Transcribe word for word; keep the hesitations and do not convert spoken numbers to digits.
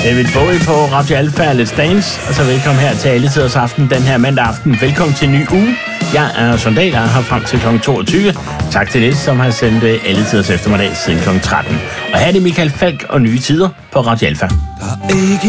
David Bowie på Radio Alfa og Let's Dance, og så velkommen her til Alle Tiders Aften den her mandag aften. Velkommen til en ny uge. Jeg er Sondal, og er her frem til klokken toogtyve. Tak til Niels, som har sendt Alle Tiders eftermiddag siden klokken tretten. Og her er det Michael Falk og Nye Tider på Radio Alfa.